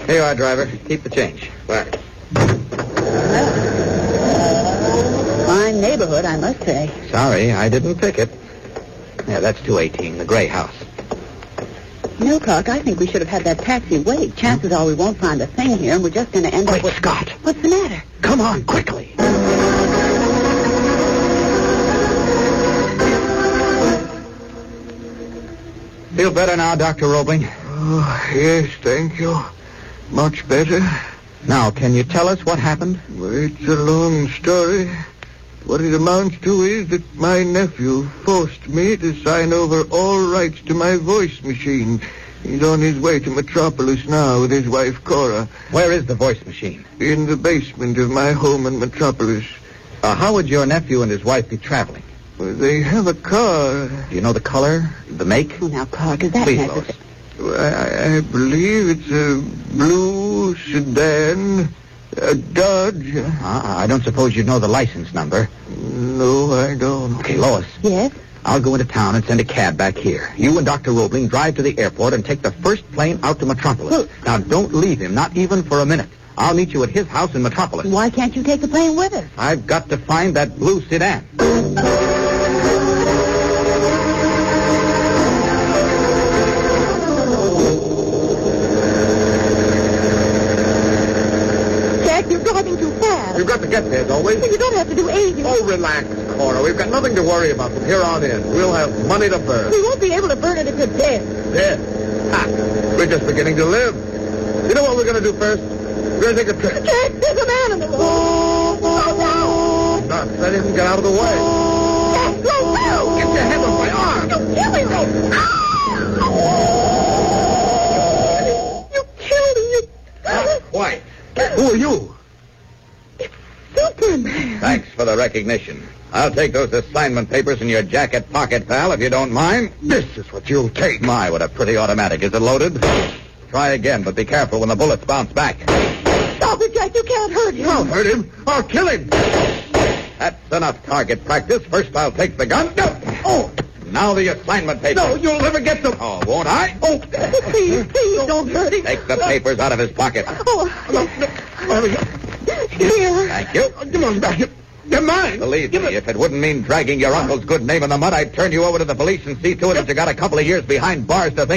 Here you are, driver. Keep the change. Right. Fine neighborhood, I must say. Sorry, I didn't pick it. Yeah, that's 218, the gray house. No, Clark, I think we should have had that taxi wait. Chances are we won't find a thing here, and we're just going to end up Wait, with... Scott. What's the matter? Come on, quickly. Feel better now, Dr. Roebling? Oh, yes, thank you. Much better. Now, can you tell us what happened? Well, it's a long story. What it amounts to is that my nephew forced me to sign over all rights to my voice machine. He's on his way to Metropolis now with his wife, Cora. Where is the voice machine? In the basement of my home in Metropolis. How would your nephew and his wife be traveling? Well, they have a car. Do you know the color, the make? Oh, now, Clark, is that Please, necessary? Lois. I believe it's a blue sedan, a Dodge. I don't suppose you know the license number. No, I don't. Okay, Lois. Yes? I'll go into town and send a cab back here. You and Dr. Roebling drive to the airport and take the first plane out to Metropolis. Well- Now, don't leave him, not even for a minute. I'll meet you at his house in Metropolis. Why can't you take the plane with us? I've got to find that blue sedan. Jack, you're driving too fast. You've got to get there, don't we? You don't have to do anything. Oh, relax, Cora. We've got nothing to worry about from here on in. We'll have money to burn. We won't be able to burn it if you're dead. Dead? Ha! We're just beginning to live. You know what we're going to do first? We're going to take a trip. Jack, there's a man in the road. Oh, No, let him get out of the way. no. Jack, slow down. Get your hand off my arm. You're killing me. You killed me. Why? Who are you? Superman. Thanks for the recognition. I'll take those assignment papers in your jacket pocket, pal, if you don't mind. This is what you'll take. My, what a pretty automatic. Is it loaded? Try again, but be careful when the bullets bounce back. Stop it, Jack. You can't hurt him. I'll hurt him. I'll kill him. That's enough target practice. First, I'll take the gun. No. Oh, Now the assignment papers. no, you'll never get them. Oh, won't I? Oh, Please, don't hurt him. Take the papers out of his pocket. Oh, here. Thank you. Come on, back. They're mine. Believe me, if it wouldn't mean dragging your uncle's good name in the mud, I'd turn you over to the police and see to it that you got a couple of years behind bars to think